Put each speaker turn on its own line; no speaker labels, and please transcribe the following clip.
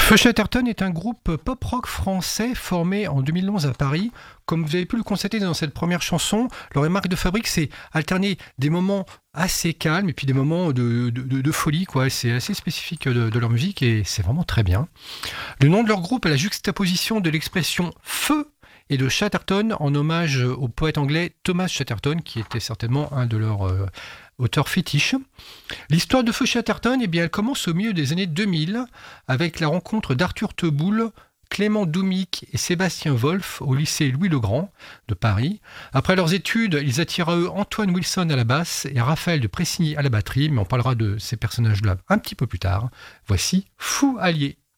Feu Chatterton est un groupe pop-rock français formé en 2011 à Paris. Comme vous avez pu le constater dans cette première chanson, leur marque de fabrique, c'est alterner des moments assez calmes et puis des moments de folie, quoi. C'est assez spécifique de leur musique et c'est vraiment très bien. Le nom de leur groupe est la juxtaposition de l'expression feu et de Chatterton en hommage au poète anglais Thomas Chatterton, qui était certainement un de leurs auteurs fétiches. L'histoire de Feu Chatterton, eh bien, elle commence au milieu des années 2000 avec la rencontre d'Arthur Teboul, Clément Doumic et Sébastien Wolf au lycée Louis-le-Grand de Paris. Après leurs études, ils attirent à eux Antoine Wilson à la basse et Raphaël de Pressigny à la batterie, mais on parlera de ces personnages-là un petit peu plus tard. Voici Fou Allié.